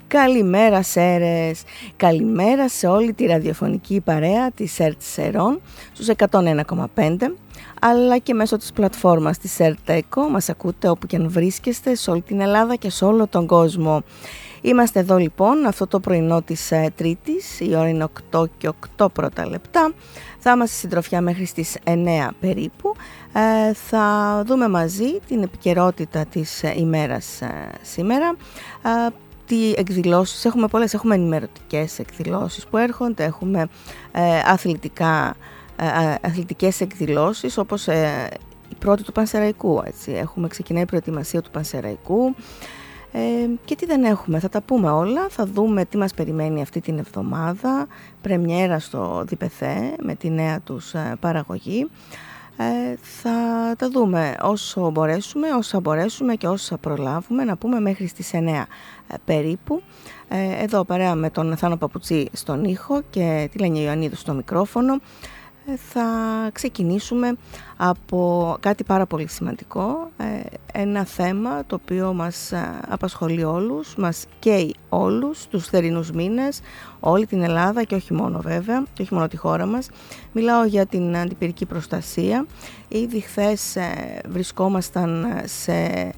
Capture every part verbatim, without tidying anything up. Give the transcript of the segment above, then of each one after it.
Καλημέρα Σέρες, καλημέρα σε όλη τη ραδιοφωνική παρέα της ΕΡΤ Σερών στους εκατόν ένα κόμμα πέντε, αλλά και μέσω της πλατφόρμας της ΕΡΤ ΕΚΟ μας ακούτε όπου και αν βρίσκεστε σε όλη την Ελλάδα και σε όλο τον κόσμο. Είμαστε εδώ λοιπόν αυτό το πρωινό της ε, Τρίτης, η ώρα είναι οκτώ και οκτώ πρώτα λεπτά. Θα είμαστε συντροφιά μέχρι στις εννέα περίπου. Ε, θα δούμε μαζί την επικαιρότητα της ε, ημέρας ε, σήμερα. Ε, τι εκδηλώσεις, έχουμε πολλές, έχουμε ενημερωτικές εκδηλώσεις που έρχονται, έχουμε ε, αθλητικά, ε, αθλητικές εκδηλώσεις όπως ε, η πρώτη του Πανσεραϊκού, έτσι. Έχουμε ξεκινάει η προετοιμασία του Πανσεραϊκού. Ε, και τι δεν έχουμε, θα τα πούμε όλα, θα δούμε τι μας περιμένει αυτή την εβδομάδα, πρεμιέρα στο ΔΠΘ με τη νέα τους ε, παραγωγή. Ε, θα τα δούμε όσο μπορέσουμε, όσα μπορέσουμε και όσα προλάβουμε, να πούμε μέχρι στις εννέα ε, περίπου. Ε, εδώ παρέα με τον Θάνο Παπουτσί στον ήχο και τη Λένια Ιωαννίδου στο μικρόφωνο. Θα ξεκινήσουμε από κάτι πάρα πολύ σημαντικό, ένα θέμα το οποίο μας απασχολεί όλους, μας καίει όλους τους θερινούς μήνες, όλη την Ελλάδα και όχι μόνο βέβαια, και όχι μόνο τη χώρα μας. Μιλάω για την αντιπυρική προστασία. Ήδη χθες βρισκόμασταν σε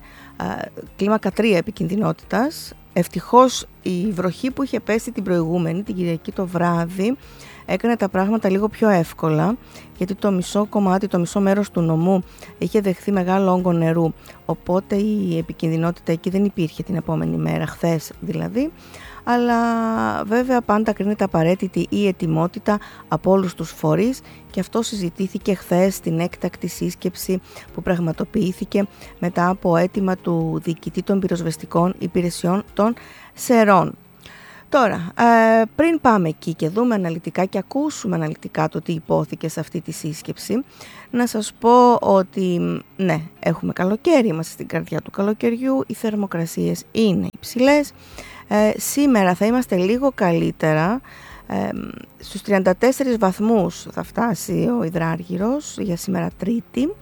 κλίμακα τρία επικινδυνότητας. Ευτυχώς η βροχή που είχε πέσει την προηγούμενη, την Κυριακή το βράδυ, έκανε τα πράγματα λίγο πιο εύκολα, γιατί το μισό κομμάτι, το μισό μέρος του νομού είχε δεχθεί μεγάλο όγκο νερού, οπότε η επικινδυνότητα εκεί δεν υπήρχε την επόμενη μέρα, χθες δηλαδή, αλλά βέβαια πάντα κρίνεται απαραίτητη η ετοιμότητα από όλους τους φορείς και αυτό συζητήθηκε χθες στην έκτακτη σύσκεψη που πραγματοποιήθηκε μετά από αίτημα του διοικητή των πυροσβεστικών υπηρεσιών των Σερών. Τώρα, ε, πριν πάμε εκεί και δούμε αναλυτικά και ακούσουμε αναλυτικά το τι υπόθηκε σε αυτή τη σύσκεψη, να σας πω ότι ναι, έχουμε καλοκαίρι, είμαστε στην καρδιά του καλοκαιριού, οι θερμοκρασίες είναι υψηλές. Ε, σήμερα θα είμαστε λίγο καλύτερα, ε, στους τριάντα τέσσερις βαθμούς θα φτάσει ο υδράργυρος για σήμερα Τρίτη.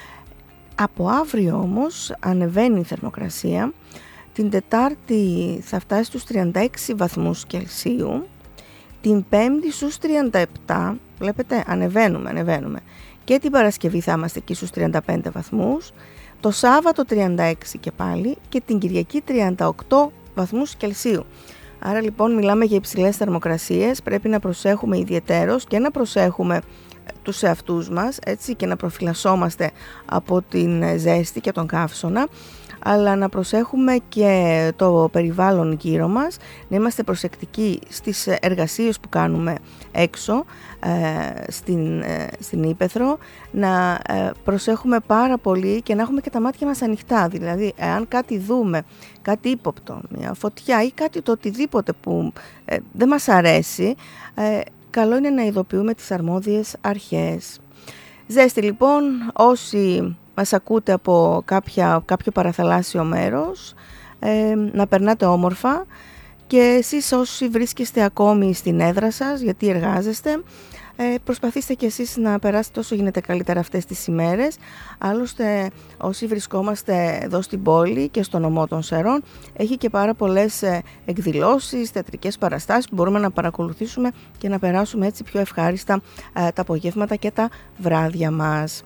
Από αύριο όμως ανεβαίνει η θερμοκρασία. Την Τετάρτη θα φτάσει στους τριάντα έξι βαθμούς Κελσίου, την Πέμπτη στους τριάντα επτά, βλέπετε ανεβαίνουμε, ανεβαίνουμε. Και την Παρασκευή θα είμαστε εκεί στους τριάντα πέντε βαθμούς, το Σάββατο τριάντα έξι και πάλι και την Κυριακή τριάντα οκτώ βαθμούς Κελσίου. Άρα λοιπόν μιλάμε για υψηλές θερμοκρασίες, πρέπει να προσέχουμε ιδιαιτέρως και να προσέχουμε τους εαυτούς μας, έτσι, και να προφυλασσόμαστε από την ζέστη και τον καύσωνα, αλλά να προσέχουμε και το περιβάλλον γύρω μας, να είμαστε προσεκτικοί στις εργασίες που κάνουμε έξω ε, στην, ε, στην Ύπαιθρο, να ε, προσέχουμε πάρα πολύ και να έχουμε και τα μάτια μας ανοιχτά, δηλαδή εάν κάτι δούμε, κάτι ύποπτο, μια φωτιά ή κάτι το οτιδήποτε που ε, δεν μας αρέσει, ε, καλό είναι να ειδοποιούμε τις αρμόδιες αρχές. Ζέστη λοιπόν, όσοι μας ακούτε από κάποια, κάποιο παραθαλάσσιο μέρος, ε, να περνάτε όμορφα και εσείς όσοι βρίσκεστε ακόμη στην έδρα σας, γιατί εργάζεστε, ε, προσπαθήστε και εσείς να περάσετε όσο γίνεται καλύτερα αυτές τις ημέρες. Άλλωστε όσοι βρισκόμαστε εδώ στην πόλη και στο νομό των Σερών, έχει και πάρα πολλές ε, εκδηλώσεις, θεατρικές παραστάσεις που μπορούμε να παρακολουθήσουμε και να περάσουμε έτσι πιο ευχάριστα ε, τα απογεύματα και τα βράδια μας.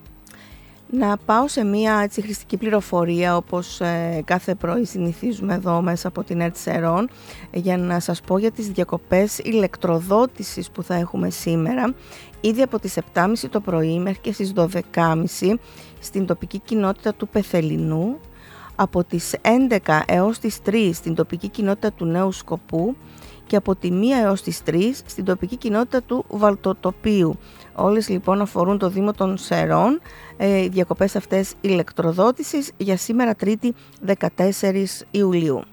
Να πάω σε μία έτσι χρηστική πληροφορία, όπως ε, κάθε πρωί συνηθίζουμε εδώ μέσα από την ΕΡΤ Σερών, για να σας πω για τις διακοπές ηλεκτροδότησης που θα έχουμε σήμερα, ήδη από τις επτά και μισή το πρωί μέχρι και στις δώδεκα και μισή στην τοπική κοινότητα του Πεθελινού, από τις έντεκα έως τις τρεις στην τοπική κοινότητα του Νέου Σκοπού και από τη μία έως τις τρεις στην τοπική κοινότητα του Βαλτοτοπίου. Όλες λοιπόν αφορούν το Δήμο των Σερών, ε, οι διακοπές αυτές ηλεκτροδότησης για σήμερα Τρίτη δεκατέσσερις Ιουλίου.